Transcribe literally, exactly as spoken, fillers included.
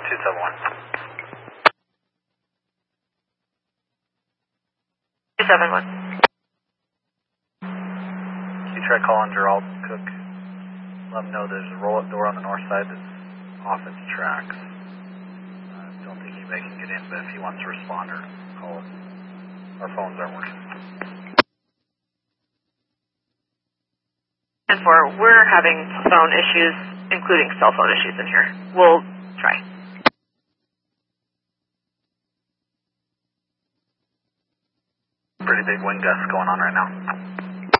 two seven one. two seven one. You try calling Gerald Cook. Let him know there's a roll-up door on the north side that's off its tracks. I uh, don't think anybody can get in, but if he wants a responder, call us. Our phones aren't working. And four, we're having phone issues, including cell phone issues in here. We'll try. Pretty big wind gusts going on right now.